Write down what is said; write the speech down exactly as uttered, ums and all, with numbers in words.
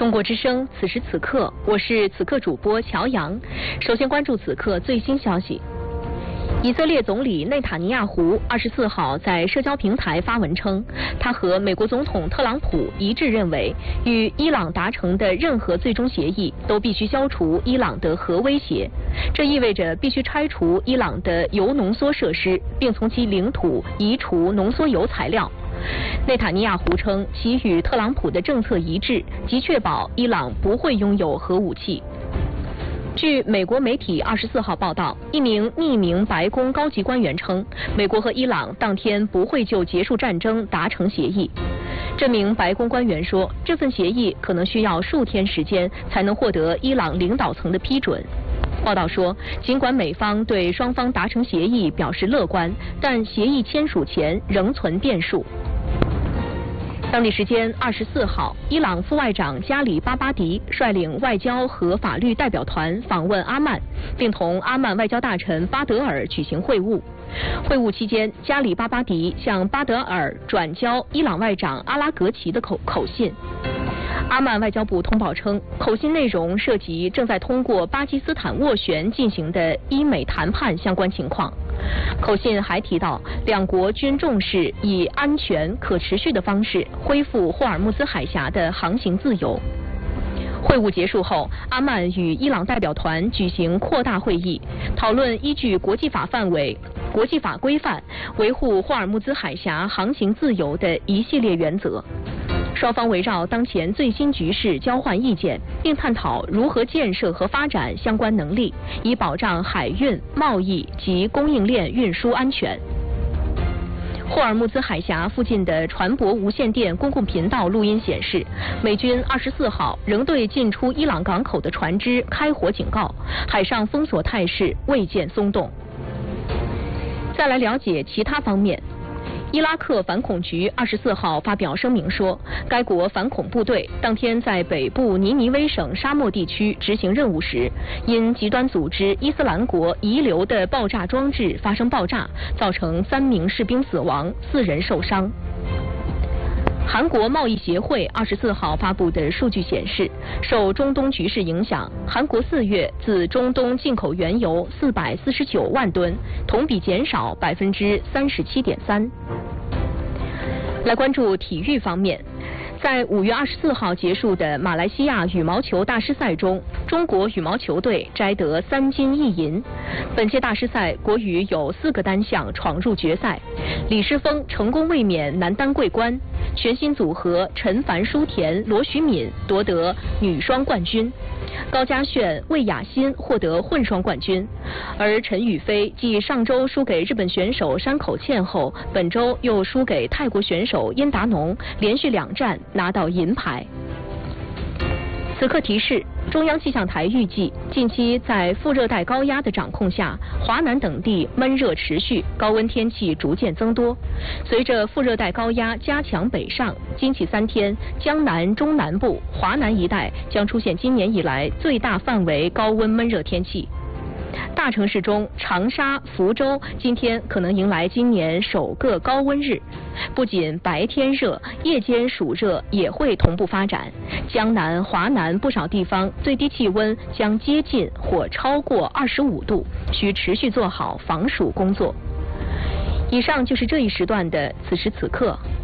中国之声，此时此刻，我是此刻主播乔阳。首先关注此刻最新消息。以色列总理内塔尼亚胡二十四号在社交平台发文称，他和美国总统特朗普一致认为，与伊朗达成的任何最终协议都必须消除伊朗的核威胁，这意味着必须拆除伊朗的铀浓缩设施，并从其领土移除浓缩铀材料。内塔尼亚胡称，其与特朗普的政策一致，即确保伊朗不会拥有核武器。据美国媒体二十四号报道，一名匿名白宫高级官员称，美国和伊朗当天不会就结束战争达成协议。这名白宫官员说，这份协议可能需要数天时间才能获得伊朗领导层的批准。报道说，尽管美方对双方达成协议表示乐观，但协议签署前仍存变数。当地时间二十四号，伊朗副外长加里巴巴迪率领外交和法律代表团访问阿曼，并同阿曼外交大臣巴德尔举行会晤。会晤期间，加里巴巴迪向巴德尔转交伊朗外长阿拉格齐的口口信。阿曼外交部通报称，口信内容涉及正在通过巴基斯坦斡旋进行的伊美谈判相关情况。口信还提到，两国均重视以安全、可持续的方式恢复霍尔木兹海峡的航行自由。会晤结束后，阿曼与伊朗代表团举行扩大会议，讨论依据国际法范围、国际法规范维护霍尔木兹海峡航行自由的一系列原则。双方围绕当前最新局势交换意见，并探讨如何建设和发展相关能力，以保障海运、贸易及供应链运输安全。霍尔木兹海峡附近的船舶无线电公共频道录音显示，美军二十四号仍对进出伊朗港口的船只开火警告，海上封锁态势未见松动。再来了解其他方面。伊拉克反恐局二十四号发表声明说，该国反恐部队当天在北部尼尼微省沙漠地区执行任务时，因极端组织伊斯兰国遗留的爆炸装置发生爆炸，造成三名士兵死亡，四人受伤。韩国贸易协会二十四号发布的数据显示，受中东局势影响，韩国四月自中东进口原油四百四十九万吨，同比减少百分之三十七点三。来关注体育方面。在五月二十四号结束的马来西亚羽毛球大师赛中，中国羽毛球队摘得三金一银。本届大师赛，国羽有四个单项闯入决赛，李诗沣成功卫冕男单桂冠，全新组合陈凡、舒田、罗徐敏夺得女双冠军，高嘉炫、魏雅欣获得混双冠军，而陈雨菲继上周输给日本选手山口茜后，本周又输给泰国选手殷达农，连续两战拿到银牌。此刻提示，中央气象台预计，近期在副热带高压的掌控下，华南等地闷热持续，高温天气逐渐增多。随着副热带高压加强北上，今起三天，江南、中南部、华南一带将出现今年以来最大范围高温闷热天气。大城市中，长沙、福州今天可能迎来今年首个高温日。不仅白天热，夜间暑热也会同步发展。江南、华南不少地方最低气温将接近或超过二十五度，需持续做好防暑工作。以上就是这一时段的此时此刻。